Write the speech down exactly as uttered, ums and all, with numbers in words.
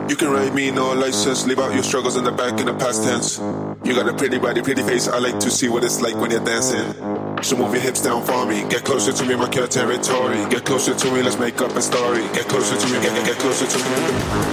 You can rate me, no license. Leave out your struggles in the back in the past tense. You got a pretty body, pretty face. I like to see what it's like when you're dancing. So move your hips down for me. Get closer to me, mark your territory. Get closer to me, let's make up a story. Get closer to me, get, get, get closer to me.